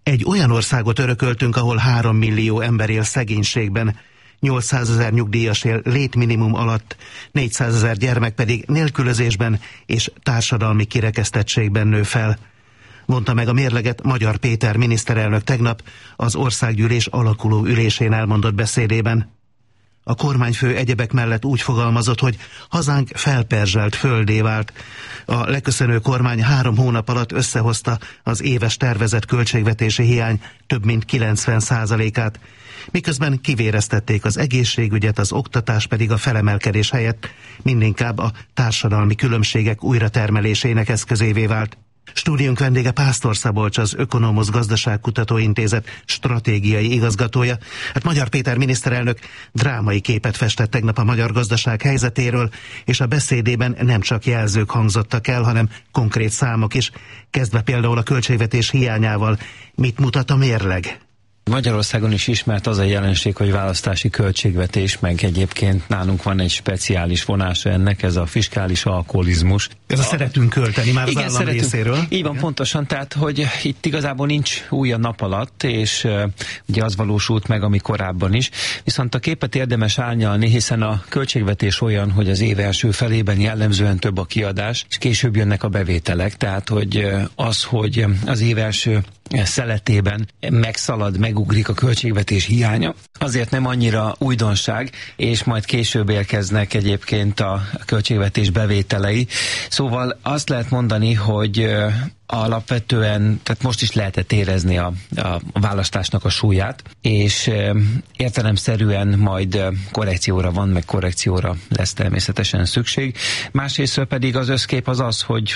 Egy olyan országot örököltünk, ahol 3 millió ember él szegénységben, 800 000 nyugdíjas él létminimum alatt, 400 000 gyermek pedig nélkülözésben és társadalmi kirekesztettségben nő fel. Mondta meg a mérleget Magyar Péter miniszterelnök tegnap az országgyűlés alakuló ülésén elmondott beszédében. A kormányfő egyebek mellett úgy fogalmazott, hogy hazánk felperzselt földé vált. A leköszönő kormány 3 hónap alatt összehozta az éves tervezett költségvetési hiány több mint 90%-át, miközben kivéreztették az egészségügyet, az oktatás pedig a felemelkedés helyett mindinkább a társadalmi különbségek újratermelésének eszközévé vált. Stúdiónk vendége Pásztor Szabolcs, az Ökonomusz Gazdaságkutató Intézet stratégiai igazgatója. Hát Magyar Péter miniszterelnök drámai képet festett tegnap a magyar gazdaság helyzetéről, és a beszédében nem csak jelzők hangzottak el, hanem konkrét számok is, kezdve például a költségvetés hiányával. Mit mutat a mérleg? Magyarországon is ismert az a jelenség, hogy választási költségvetés, meg egyébként nálunk van egy speciális vonása ennek, ez a fiskális alkoholizmus. Ez a szeretünk költeni már az állam részéről. Így van, pontosan, tehát, hogy itt igazából nincs új a nap alatt, és ugye az valósult meg, ami korábban is. Viszont a képet érdemes árnyalni, hiszen a költségvetés olyan, hogy az év első felében jellemzően több a kiadás, és később jönnek a bevételek, tehát, hogy hogy az év első szeletében megugrik a költségvetés hiánya. Azért nem annyira újdonság, és majd később érkeznek egyébként a költségvetés bevételei. Szóval azt lehet mondani, hogy alapvetően, tehát most is lehetett érezni a választásnak a súlyát, és értelemszerűen majd korrekcióra van, meg korrekcióra lesz természetesen szükség. Másrésztről pedig az összkép az, hogy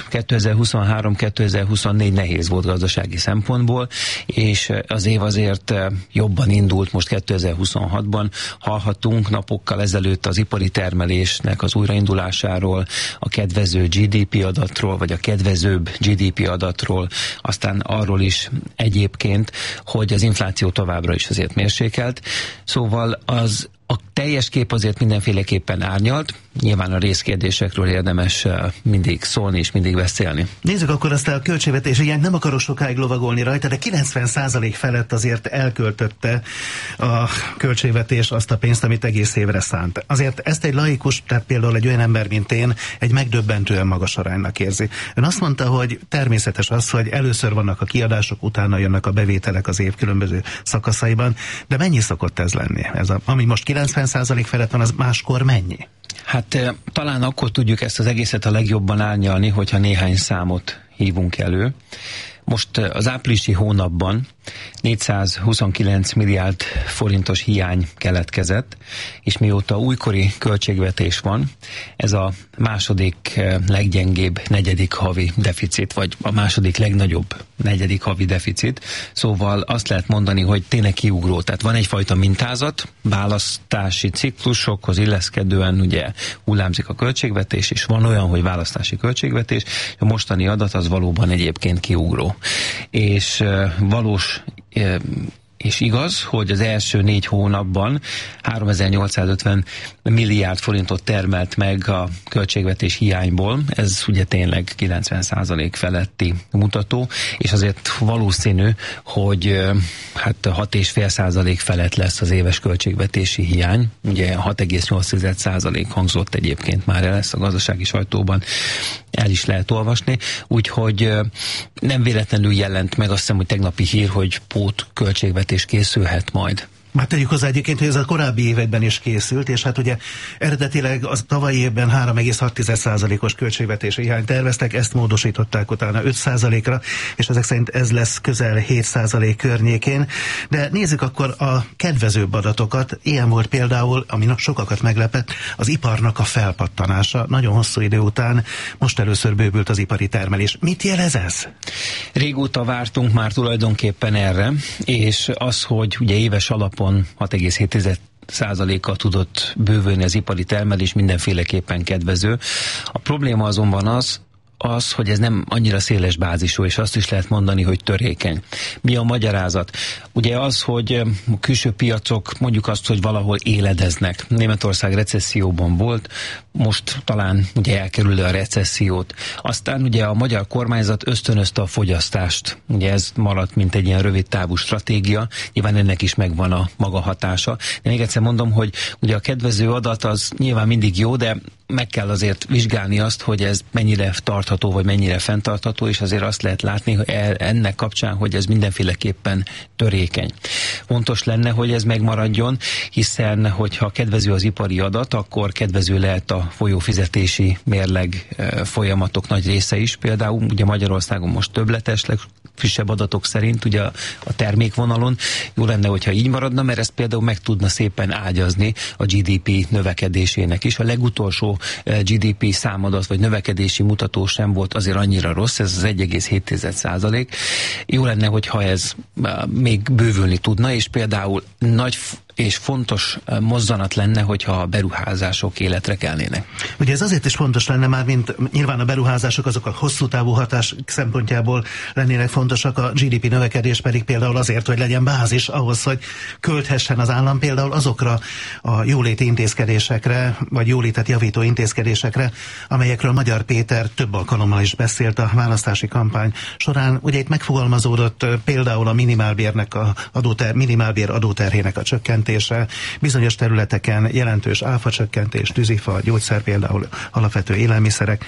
2023-2024 nehéz volt gazdasági szempontból, és az év azért jobban indult most 2026-ban. Hallhattunk napokkal ezelőtt az ipari termelésnek az újraindulásáról, a kedvező GDP adatról, vagy a kedvezőbb GDP adatról, aztán arról is egyébként, hogy az infláció továbbra is azért mérsékelt. Szóval a teljes kép azért mindenféleképpen árnyalt, nyilván a részkérdésekről érdemes mindig szólni és mindig beszélni. Nézzük akkor azt a költségvetés, igen, nem akarok sokáig lovagolni rajta, de 90% felett azért elköltötte a költségvetés azt a pénzt, amit egész évre szánt. Azért ezt egy laikus, tehát például egy olyan ember, mint én, egy megdöbbentően magas aránynak érzi. Ön azt mondta, hogy természetes az, hogy először vannak a kiadások, utána jönnek a bevételek az év különböző szakaszaiban, de mennyi szokott ez lenni? Ami most 90% felett van, az máskor mennyi? Hát talán akkor tudjuk ezt az egészet a legjobban árnyalni, hogyha néhány számot hívunk elő. Most az áprilisi hónapban 429 milliárd forintos hiány keletkezett, és mióta újkori költségvetés van, ez a második leggyengébb negyedik havi deficit, vagy a második legnagyobb negyedik havi deficit. Szóval azt lehet mondani, hogy tényleg kiugró. Tehát van egyfajta mintázat, választási ciklusokhoz illeszkedően ugye hullámzik a költségvetés, és van olyan, hogy választási költségvetés, a mostani adat az valóban egyébként kiugró. És valós és igaz, hogy az első 4 hónapban 3850 milliárd forintot termelt meg a költségvetés hiányból, ez ugye tényleg 90% feletti mutató, és azért valószínű, hogy 6,5% felett lesz az éves költségvetési hiány, ugye 6,8% hangzott egyébként már el, ezt a gazdasági sajtóban el is lehet olvasni, úgyhogy nem véletlenül jelent meg, azt hiszem, hogy tegnapi hír, hogy pótköltségvetés készülhet majd. Hát tegyük hozzá egyébként, hogy ez a korábbi években is készült, és hát ugye eredetileg az tavalyi évben 3,6%-os költségvetési hiányt terveztek, ezt módosították utána 5%-ra, és ezek szerint ez lesz közel 7% környékén. De nézzük akkor a kedvezőbb adatokat. Ilyen volt például, ami sokakat meglepett, az iparnak a felpattanása. Nagyon hosszú idő után most először bővült az ipari termelés. Mit jelez ez? Régóta vártunk már tulajdonképpen erre, és az, hogy ugye éves alapon 6,7%-kal tudott bővülni az ipari termelés, mindenféleképpen kedvező. A probléma azonban az, az, hogy ez nem annyira széles bázisú, és azt is lehet mondani, hogy törékeny. Mi a magyarázat? Ugye az, hogy a külső piacok mondjuk azt, hogy valahol éledeznek. Németország recesszióban volt, most talán ugye elkerül a recessziót. Aztán ugye a magyar kormányzat ösztönözte a fogyasztást. Ugye ez maradt, mint egy ilyen rövid távú stratégia. Nyilván ennek is megvan a maga hatása. De még egyszer mondom, hogy ugye a kedvező adat az nyilván mindig jó, de meg kell azért vizsgálni azt, hogy ez mennyire tartható, vagy mennyire fenntartható, és azért azt lehet látni hogy ennek kapcsán, hogy ez mindenféleképpen törékeny. Fontos lenne, hogy ez megmaradjon, hiszen hogyha kedvező az ipari adat, akkor kedvező lehet a folyófizetési mérleg folyamatok nagy része is. Például ugye Magyarországon most többletes, legfrissebb adatok szerint ugye a termékvonalon. Jó lenne, hogyha így maradna, mert ezt például meg tudna szépen ágyazni a GDP növekedésének is. A legutolsó GDP számadat vagy növekedési mutató sem volt azért annyira rossz, ez az 1,7%. Jó lenne, hogyha ez még bővülni tudna, és például nagy és fontos mozzanat lenne, hogyha a beruházások életre kelnének. Ugye ez azért is fontos lenne már, mint nyilván a beruházások azok a hosszú távú hatás szempontjából lennének fontosak, a GDP növekedés pedig például azért, hogy legyen bázis ahhoz, hogy költhessen az állam például azokra a jóléti intézkedésekre, vagy jólétet javító intézkedésekre, amelyekről Magyar Péter több alkalommal is beszélt a választási kampány során. Ugye itt megfogalmazódott például a minimálbérnek minimálbér adóterhének a csökkentése, bizonyos területeken jelentős áfacsökkentés, tűzifa, gyógyszer, például alapvető élelmiszerek.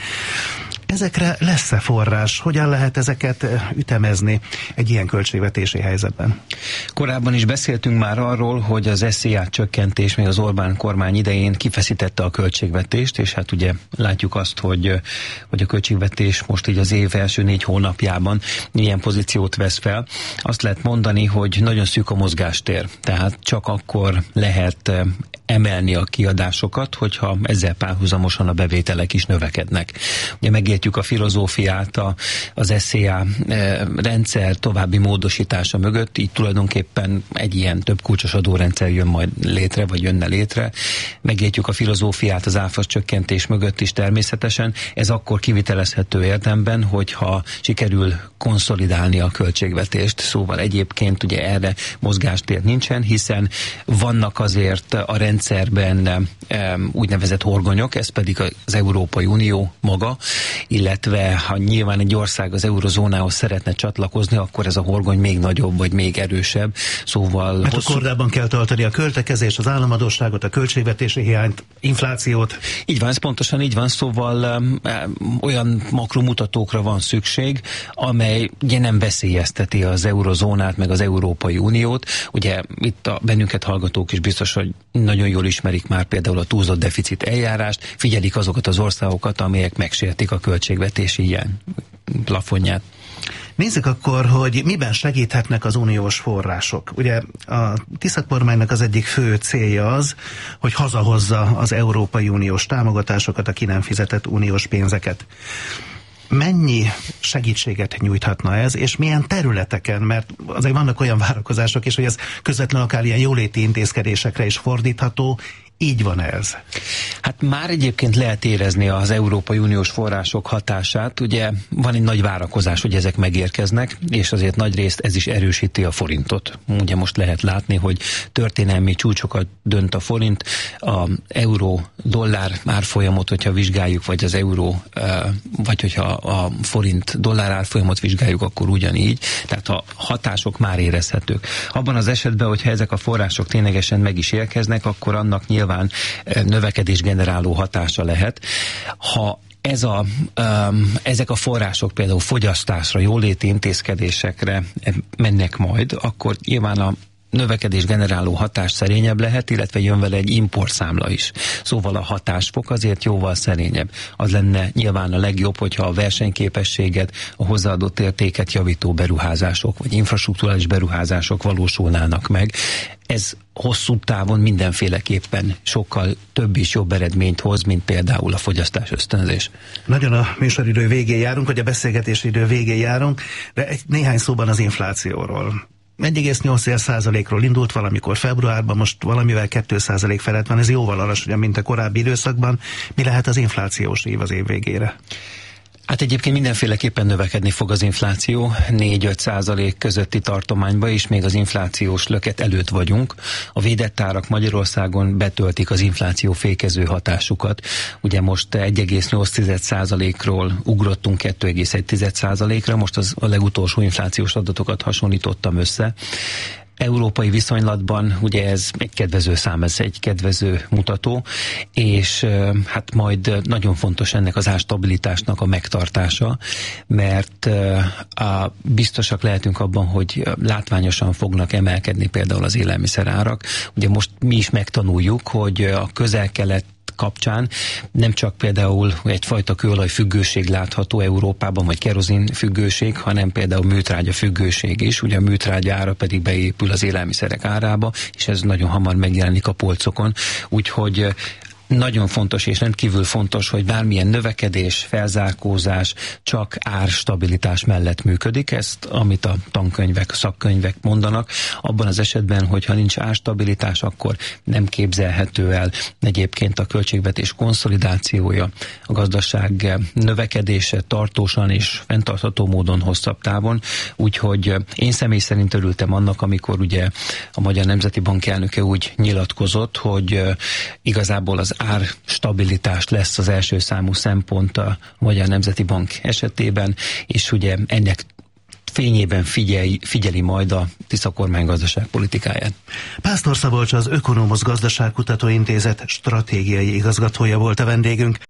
Ezekre lesz-e forrás? Hogyan lehet ezeket ütemezni egy ilyen költségvetési helyzetben? Korábban is beszéltünk már arról, hogy az SZIA csökkentés még az Orbán kormány idején kifeszítette a költségvetést, és hát ugye látjuk azt, hogy a költségvetés most így az év első 4 hónapjában ilyen pozíciót vesz fel. Azt lehet mondani, hogy nagyon szűk a mozgástér, tehát csak akkor lehet emelni a kiadásokat, hogyha ezzel párhuzamosan a bevételek is növekednek. Ugye megértjük a filozófiát az SZIA rendszer további módosítása mögött, így tulajdonképpen egy ilyen több kulcsos adórendszer jön majd létre, vagy jönne létre. Megértjük a filozófiát az áfa csökkentés mögött is természetesen. Ez akkor kivitelezhető érdemben, hogyha sikerül konszolidálni a költségvetést. Szóval egyébként ugye erre mozgástér nincsen, hiszen vannak azért a rendszerben úgynevezett horgonyok, ez pedig az Európai Unió maga, illetve ha nyilván egy ország az eurozónához szeretne csatlakozni, akkor ez a horgony még nagyobb, vagy még erősebb. Szóval mert a kordában kell tartani a költekezést, az államadósságot, a költségvetési hiányt, inflációt. Így van, ez pontosan így van, szóval olyan makromutatókra van szükség, amely ugye nem veszélyezteti az eurozónát, meg az Európai Uniót. Ugye itt a bennünket hallgatók is biztos, hogy nagyon jól ismerik már például a túlzott deficit eljárást, figyelik azokat az országokat, amelyek megsértik a költségvetési hiány plafonját. Nézzük akkor, hogy miben segíthetnek az uniós források. Ugye a Tisza kormánynak az egyik fő célja az, hogy hazahozza az Európai Uniós támogatásokat, a ki nem fizetett uniós pénzeket. Mennyi segítséget nyújthatna ez, és milyen területeken, mert azért vannak olyan várakozások is, hogy ez közvetlenül akár ilyen jóléti intézkedésekre is fordítható. Így van ez? Hát már egyébként lehet érezni az Európai Uniós források hatását. Ugye van egy nagy várakozás, hogy ezek megérkeznek, és azért nagy részt ez is erősíti a forintot. Ugye most lehet látni, hogy történelmi csúcsokat dönt a forint, a euró-dollár árfolyamot, hogyha vizsgáljuk, vagy az euró, vagy hogyha a forint-dollár árfolyamot vizsgáljuk, akkor ugyanígy. Tehát a hatások már érezhetők. Abban az esetben, hogyha ezek a források ténylegesen meg is érkeznek, akkor annak nyilván növekedés generáló hatása lehet. Ha ezek a források például fogyasztásra, jóléti intézkedésekre mennek majd, akkor nyilván a növekedés generáló hatás szerényebb lehet, illetve jön vele egy importszámla is. Szóval a hatásfok azért jóval szerényebb. Az lenne nyilván a legjobb, hogyha a versenyképességet, a hozzáadott értéket javító beruházások, vagy infrastrukturális beruházások valósulnának meg. Ez hosszú távon mindenféleképpen sokkal több és jobb eredményt hoz, mint például a fogyasztás ösztönzés. Nagyon a műsoridő végén járunk, vagy a beszélgetési idő végén járunk, de néhány szóban az inflációról. 1,8%-ról indult valamikor februárban, most valamivel 2% felett van, ez jóval alacsonyabb, mint a korábbi időszakban. Mi lehet az inflációs ív az év végére? Hát egyébként mindenféleképpen növekedni fog az infláció, 4-5% közötti tartományba, és még az inflációs löket előtt vagyunk. A védett árak Magyarországon betöltik az infláció fékező hatásukat. Ugye most 1,8%-ról ugrottunk 2,1%-ra, most a legutolsó inflációs adatokat hasonlítottam össze. Európai viszonylatban ugye ez egy kedvező szám, ez egy kedvező mutató, és hát majd nagyon fontos ennek az árstabilitásnak a megtartása, mert biztosak lehetünk abban, hogy látványosan fognak emelkedni például az élelmiszerárak. Ugye most mi is megtanuljuk, hogy a Közel-Kelet kapcsán nem csak például egyfajta kőolaj-függőség látható Európában, vagy kerozin-függőség, hanem például műtrágya függőség is. Ugye a műtrágya ára pedig beépül az élelmiszerek árába, és ez nagyon hamar megjelenik a polcokon. Úgyhogy nagyon fontos és rendkívül fontos, hogy bármilyen növekedés, felzárkózás csak árstabilitás mellett működik. Ezt, amit a tankönyvek, szakkönyvek mondanak, abban az esetben, hogyha nincs árstabilitás, akkor nem képzelhető el egyébként a költségvetés konszolidációja, a gazdaság növekedése tartósan és fenntartható módon hosszabb távon. Úgyhogy én személy szerint örültem annak, amikor ugye a Magyar Nemzeti Bank elnöke úgy nyilatkozott, hogy igazából az árstabilitás lesz az első számú szempont a Magyar Nemzeti Bank esetében, és ugye ennek fényében figyeli majd a Tisza kormány gazdaságpolitikáját. Pásztor Szabolcs, az Ökonomosz Gazdaságkutató Intézet stratégiai igazgatója volt a vendégünk.